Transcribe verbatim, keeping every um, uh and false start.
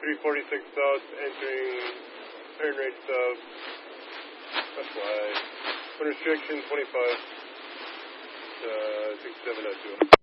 three forty-six south, entering turn right south. That's why. Wind restriction twenty-five. Uh, six seven oh two.